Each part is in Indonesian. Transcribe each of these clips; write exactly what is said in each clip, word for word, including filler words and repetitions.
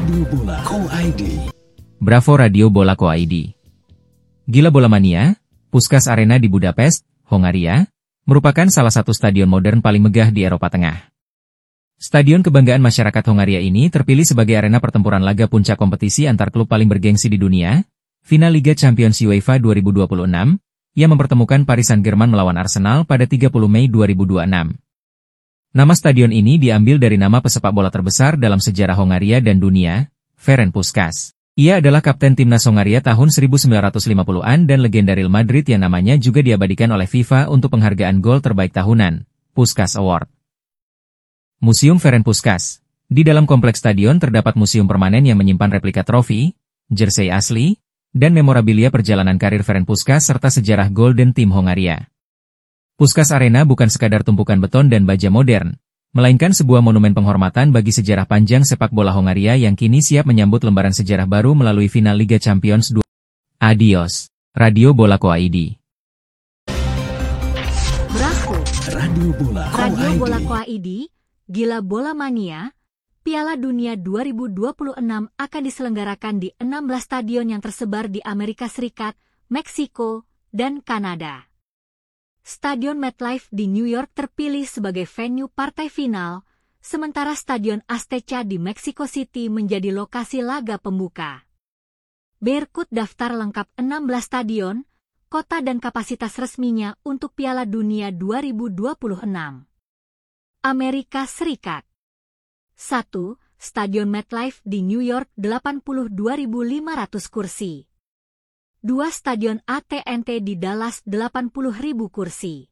Radio Bola Co I D. Bravo Radio Bola Co I D. Gila Bola Mania, Puskás Arena di Budapest, Hongaria, merupakan salah satu stadion modern paling megah di Eropa Tengah. Stadion kebanggaan masyarakat Hongaria ini terpilih sebagai arena pertempuran laga puncak kompetisi antar klub paling bergengsi di dunia, final Liga Champions UEFA dua ribu dua puluh enam, yang mempertemukan Paris Saint-Germain melawan Arsenal pada tiga puluh Mei dua ribu dua puluh enam. Nama stadion ini diambil dari nama pesepak bola terbesar dalam sejarah Hongaria dan dunia, Ferenc Puskás. Ia adalah kapten timnas Hongaria tahun seribu sembilan ratus lima puluhan dan legenda Real Madrid yang namanya juga diabadikan oleh FIFA untuk penghargaan gol terbaik tahunan, Puskás Award. Museum Ferenc Puskás. Di dalam kompleks stadion terdapat museum permanen yang menyimpan replika trofi, jersey asli, dan memorabilia perjalanan karir Ferenc Puskás serta sejarah Golden Team Hongaria. Puskás Arena bukan sekadar tumpukan beton dan baja modern, melainkan sebuah monumen penghormatan bagi sejarah panjang sepak bola Hongaria yang kini siap menyambut lembaran sejarah baru melalui final Liga Champions dua. Adios, Radio Bola Co I D. Bravo, Radio Bola Co I D. Radio Bola Co I D, Gila Bola Mania, Piala Dunia dua ribu dua puluh enam akan diselenggarakan di enam belas stadion yang tersebar di Amerika Serikat, Meksiko, dan Kanada. Stadion MetLife di New York terpilih sebagai venue partai final, sementara Stadion Azteca di Mexico City menjadi lokasi laga pembuka. Berikut daftar lengkap enam belas stadion, kota dan kapasitas resminya untuk Piala Dunia dua ribu dua puluh enam. Amerika Serikat. satu. Stadion MetLife di New York delapan puluh dua ribu lima ratus kursi. dua. Stadion A T and T di Dallas delapan puluh ribu kursi.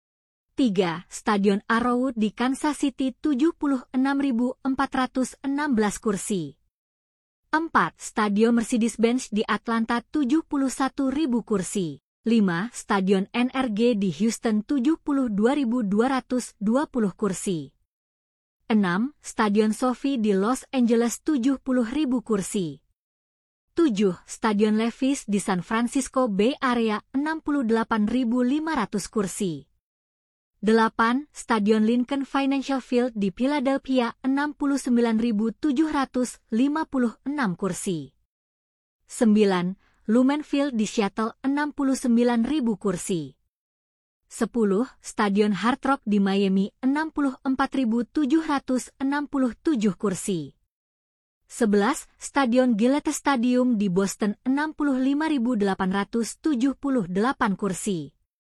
tiga. Stadion Arrowwood di Kansas City tujuh puluh enam ribu empat ratus enam belas kursi. empat. Stadion Mercedes-Benz di Atlanta tujuh puluh satu ribu kursi. lima. Stadion N R G di Houston tujuh puluh dua ribu dua ratus dua puluh kursi. enam. Stadion SoFi di Los Angeles tujuh puluh ribu kursi. tujuh. Stadion Levi's di San Francisco Bay Area enam puluh delapan ribu lima ratus kursi. delapan. Stadion Lincoln Financial Field di Philadelphia enam puluh sembilan ribu tujuh ratus lima puluh enam kursi. sembilan. Lumen Field di Seattle enam puluh sembilan ribu kursi. sepuluh. Stadion Hard Rock di Miami enam puluh empat ribu tujuh ratus enam puluh tujuh kursi. sebelas. Stadion Gillette Stadium di Boston enam puluh lima ribu delapan ratus tujuh puluh delapan kursi.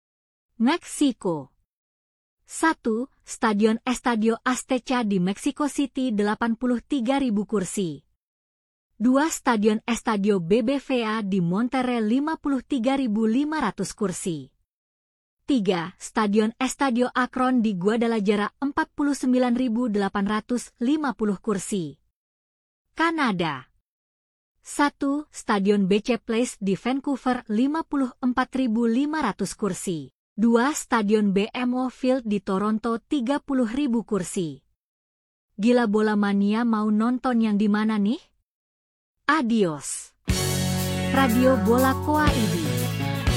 Meksiko. satu. Stadion Estadio Azteca di Mexico City delapan puluh tiga ribu kursi. dua. Stadion Estadio B B V A di Monterrey lima puluh tiga ribu lima ratus kursi. tiga. Stadion Estadio Akron di Guadalajara empat puluh sembilan ribu delapan ratus lima puluh kursi. Kanada. satu. Stadion B C Place di Vancouver lima puluh empat ribu lima ratus kursi. dua. Stadion B M O Field di Toronto tiga puluh ribu kursi. Gila Bola Mania mau nonton yang di mana nih? Adios. Radio Bola Co I D.